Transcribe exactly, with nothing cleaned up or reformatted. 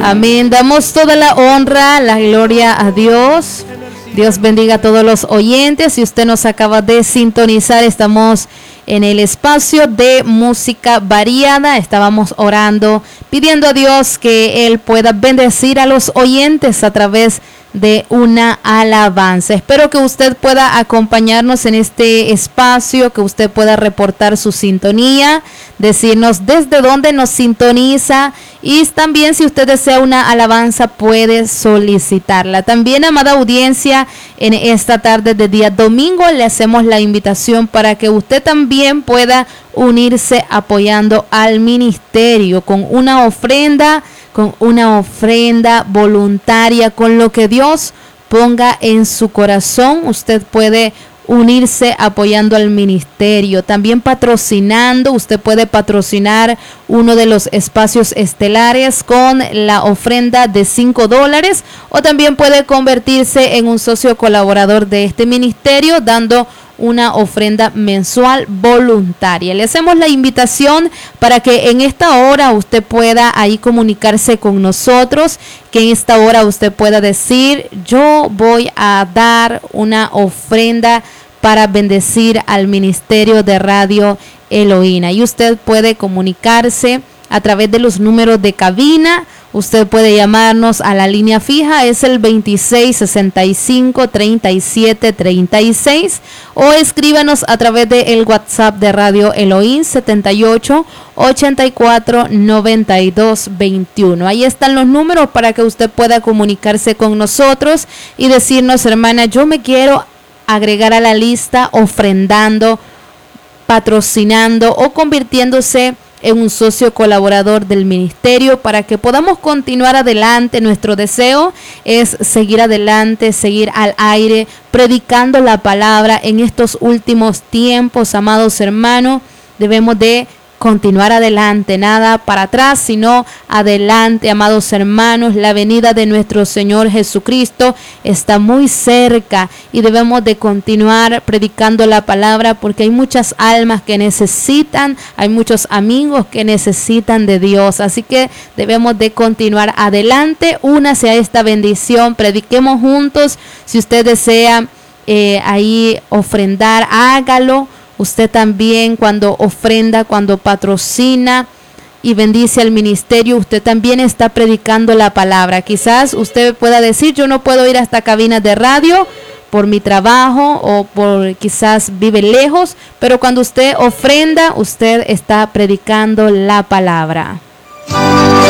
Amén. Damos toda la honra, la gloria a Dios. Dios bendiga a todos los oyentes. Si usted nos acaba de sintonizar, estamos en el espacio de música variada. Estábamos orando, pidiendo a Dios que Él pueda bendecir a los oyentes a través de una alabanza. Espero que usted pueda acompañarnos en este espacio, que usted pueda reportar su sintonía, decirnos desde dónde nos sintoniza, y también si usted desea una alabanza puede solicitarla. También, amada audiencia, en esta tarde de día domingo le hacemos la invitación para que usted también pueda unirse apoyando al ministerio con una ofrenda, con una ofrenda voluntaria, con lo que Dios ponga en su corazón. Usted puede unirse apoyando al ministerio, también patrocinando. Usted puede patrocinar uno de los espacios estelares con la ofrenda de cinco dólares, o también puede convertirse en un socio colaborador de este ministerio dando una ofrenda mensual voluntaria. Le hacemos la invitación para que en esta hora usted pueda ahí comunicarse con nosotros, que en esta hora usted pueda decir: yo voy a dar una ofrenda para bendecir al ministerio de Radio Elohina. Y usted puede comunicarse a través de los números de cabina. Usted puede llamarnos a la línea fija, es el veintiséis sesenta y cinco treinta y siete treinta y seis, o escríbanos a través del WhatsApp de Radio Elohim setenta y ocho ochenta y cuatro noventa y dos veintiuno. Ahí están los números para que usted pueda comunicarse con nosotros y decirnos: hermana, yo me quiero agregar a la lista ofrendando, patrocinando o convirtiéndose en un socio colaborador del ministerio, para que podamos continuar adelante. Nuestro deseo es seguir adelante, seguir al aire, predicando la palabra en estos últimos tiempos, amados hermanos. Debemos de continuar adelante, nada para atrás, sino adelante, amados hermanos. La venida de nuestro Señor Jesucristo está muy cerca y debemos de continuar predicando la palabra, porque hay muchas almas que necesitan, hay muchos amigos que necesitan de Dios. Así que debemos de continuar adelante. Únase a esta bendición, prediquemos juntos. Si usted desea eh, ahí ofrendar, hágalo. Usted también, cuando ofrenda, cuando patrocina y bendice al ministerio, usted también está predicando la palabra. Quizás usted pueda decir: yo no puedo ir hasta cabinas de radio por mi trabajo, o por quizás vive lejos, pero cuando usted ofrenda, usted está predicando la palabra.